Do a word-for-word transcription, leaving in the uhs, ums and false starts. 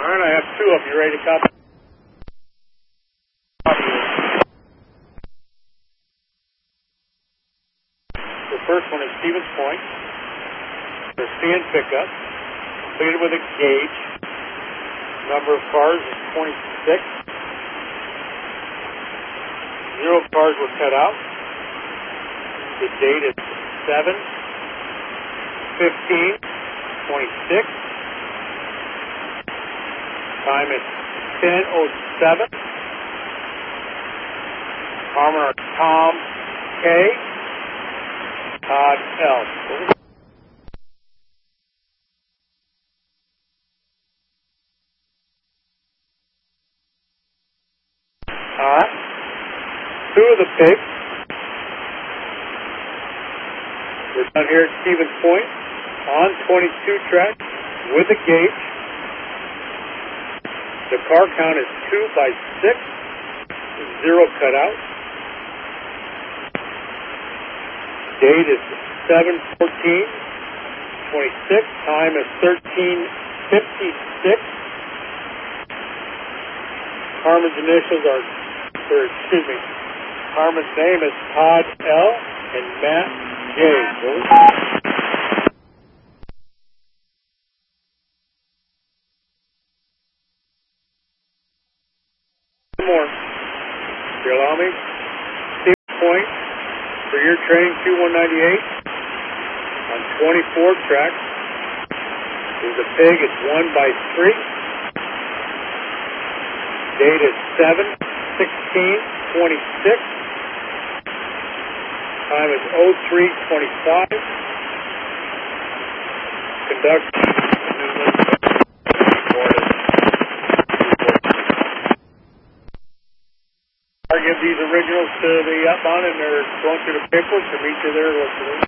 All right, I have two of you ready to copy. The first one is Stevens Point. The C N pickup, completed with a gauge. Number of cars is twenty-six. Zero cars were cut out. The date is seven fifteen twenty-six. Time is ten oh seven. Armor Tom K. Todd L. Alright. Two of the pigs. We're down here at Stevens Point on twenty-two track with a gauge. The car count is two by six, zero cut out. Date is seven fourteen twenty-six. Time is thirteen fifty-six. Carmen's initials are, or excuse me, Carmen's name is Todd L. and Matt J. One more. If you allow me. Stevens Point for your train Q one ninety-eight on twenty-four track. There's a pig. It's one by three. Date is seven sixteen twenty-six. Time is oh three twenty-five. Conduct. I give these originals to the outbound and they're going through the paperwork to meet you there.